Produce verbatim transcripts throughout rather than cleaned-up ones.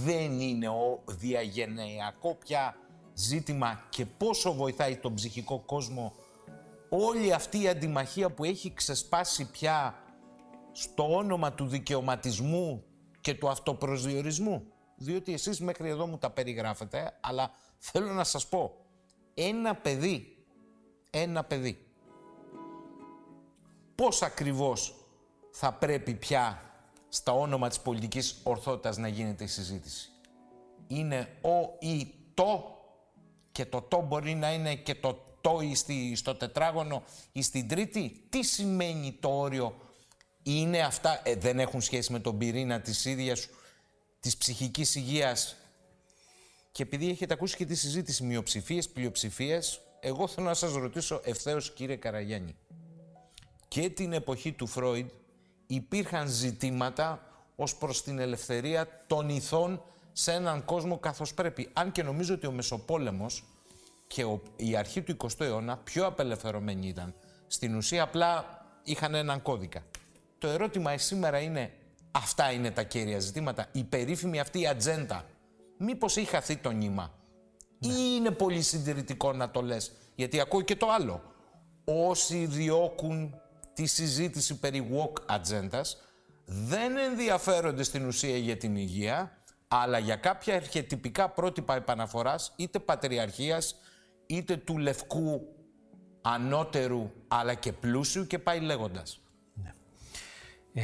δεν είναι ο διαγενειακό πια ζήτημα και πόσο βοηθάει τον ψυχικό κόσμο όλη αυτή η αντιμαχία που έχει ξεσπάσει πια στο όνομα του δικαιωματισμού και του αυτοπροσδιορισμού. Διότι εσείς μέχρι εδώ μου τα περιγράφετε, αλλά θέλω να σας πω, ένα παιδί, ένα παιδί, πώς ακριβώς θα πρέπει πια στα όνομα της πολιτικής ορθότητας να γίνεται η συζήτηση? Είναι ο ή το, και το το μπορεί να είναι και το το ή στη, στο τετράγωνο ή στην τρίτη. Τι σημαίνει το όριο? Είναι αυτά, ε, δεν έχουν σχέση με τον πυρήνα της ίδιας της ψυχικής υγείας? Και επειδή έχετε ακούσει και τη συζήτηση μειοψηφίες, πλειοψηφίες, εγώ θέλω να σας ρωτήσω ευθέως, κύριε Καραγιάννη. Και την εποχή του Φρόιντ υπήρχαν ζητήματα ως προς την ελευθερία των ηθών σε έναν κόσμο καθώς πρέπει. Αν και νομίζω ότι ο Μεσοπόλεμος και ο, η αρχή του εικοστού αιώνα πιο απελευθερωμένοι ήταν. Στην ουσία απλά είχαν έναν κώδικα. Το ερώτημα σήμερα είναι, αυτά είναι τα κύρια ζητήματα, η περίφημη αυτή η ατζέντα. Μήπως έχει χαθεί το νήμα? Ναι. Ή είναι πολύ συντηρητικό να το λες? Γιατί ακούω και το άλλο. Όσοι διώκουν τη συζήτηση περί woke ατζέντας δεν ενδιαφέρονται στην ουσία για την υγεία, αλλά για κάποια αρχετυπικά πρότυπα επαναφοράς, είτε πατριαρχίας, είτε του λευκού ανώτερου, αλλά και πλούσιου, και πάει λέγοντας. Ναι. Ε,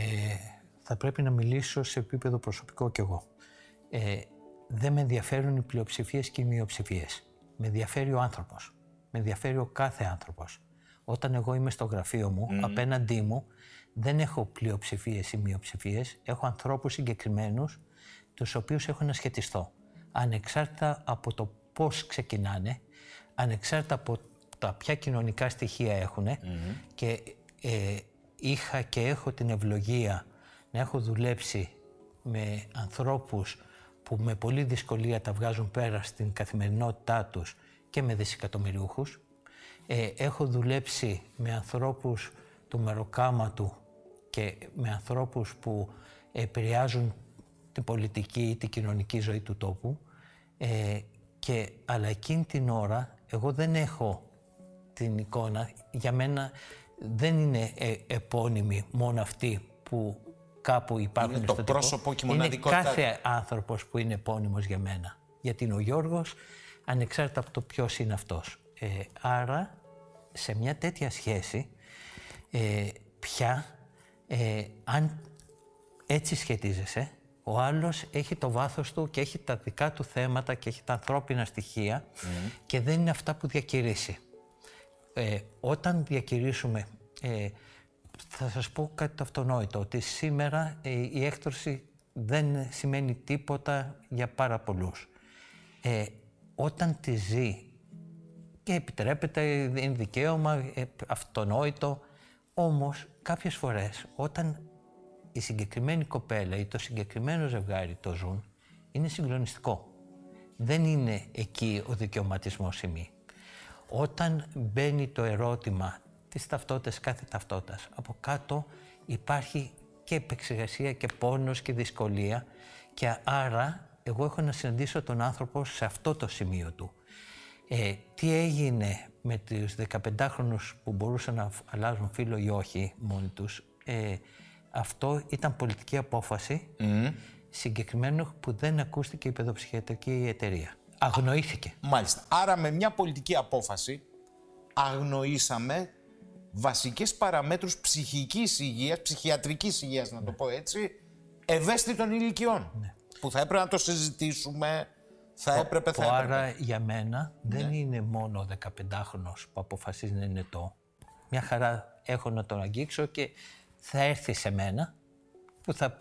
θα πρέπει να μιλήσω σε επίπεδο προσωπικό κι εγώ. Ε, δεν με ενδιαφέρουν οι πλειοψηφίες και οι μειοψηφίες. Με ενδιαφέρει ο άνθρωπος. Με ενδιαφέρει ο κάθε άνθρωπος. Όταν εγώ είμαι στο γραφείο μου, mm. απέναντί μου, δεν έχω πλειοψηφίες ή μειοψηφίες. Έχω ανθρώπους συγκεκριμένους, τους οποίους έχω να σχετιστώ. Ανεξάρτητα από το πώς ξεκινάνε, ανεξάρτητα από τα ποια κοινωνικά στοιχεία έχουν, mm-hmm. και ε, είχα και έχω την ευλογία να έχω δουλέψει με ανθρώπους που με πολλή δυσκολία τα βγάζουν πέρα στην καθημερινότητά τους και με δισεκατομμυριούχους. Ε, έχω δουλέψει με ανθρώπους του μεροκάματου και με ανθρώπους που επηρεάζουν την πολιτική ή την κοινωνική ζωή του τόπου. Ε, και, αλλά εκείνη την ώρα εγώ δεν έχω την εικόνα. Για μένα δεν είναι ε, επώνυμοι μόνο αυτοί που κάπου υπάρχουν. Είναι το στο πρόσωπο και η μοναδικότητα. Είναι κάθε άνθρωπος που είναι επώνυμος για μένα. Γιατί είναι ο Γιώργος, ανεξάρτητα από το ποιος είναι αυτός. Ε, άρα, σε μια τέτοια σχέση, ε, πια, ε, αν έτσι σχετίζεσαι, ο άλλος έχει το βάθος του και έχει τα δικά του θέματα και έχει τα ανθρώπινα στοιχεία mm. και δεν είναι αυτά που διακηρύσει. Ε, όταν διακηρύσουμε, ε, θα σας πω κάτι το αυτονόητο, ότι σήμερα ε, η έκτρωση δεν σημαίνει τίποτα για πάρα πολλούς. Ε, όταν τη ζει και επιτρέπεται, είναι δικαίωμα, ε, αυτονόητο, όμως κάποιες φορές όταν η συγκεκριμένη κοπέλα ή το συγκεκριμένο ζευγάρι το ζουν, είναι συγκλονιστικό. Δεν είναι εκεί ο δικαιωματισμός ημί. Όταν μπαίνει το ερώτημα της ταυτότητας, κάθε ταυτότητας, από κάτω υπάρχει και επεξεργασία και πόνος και δυσκολία, και άρα εγώ έχω να συναντήσω τον άνθρωπο σε αυτό το σημείο του. Ε, τι έγινε με τους δεκαπεντάχρονους που μπορούσαν να αλλάζουν φίλο ή όχι μόνοι τους, ε, αυτό ήταν πολιτική απόφαση, mm. συγκεκριμένο, που δεν ακούστηκε η παιδοψυχιατρική εταιρεία. Αγνοήθηκε. Μάλιστα. Άρα με μια πολιτική απόφαση αγνοήσαμε βασικές παραμέτρους ψυχικής υγείας, ψυχιατρικής υγείας, να το πω έτσι, ευαίσθητων ηλικιών. Ναι. Που θα έπρεπε να το συζητήσουμε, θα το, έπρεπε, θα το έπρεπε. Άρα για μένα ναι. δεν είναι μόνο ο δεκαπεντάχρονος που αποφασίζει να είναι το. Μια χαρά έχω να τον αγγίξω και θα έρθει σε μένα που θα